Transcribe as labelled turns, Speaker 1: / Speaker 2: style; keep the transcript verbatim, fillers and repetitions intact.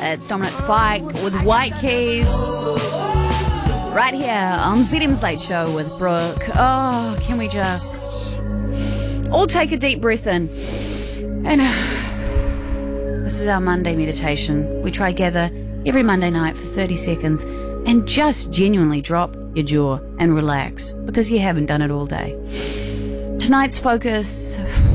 Speaker 1: It's Dominic Fike with White Keys. Right here on Z M's Late Show with Brooke. Oh, can we just all take a deep breath in? And uh, this is our Monday meditation. We try gather every Monday night for thirty seconds and just genuinely drop your jaw and relax because you haven't done it all day. Tonight's focus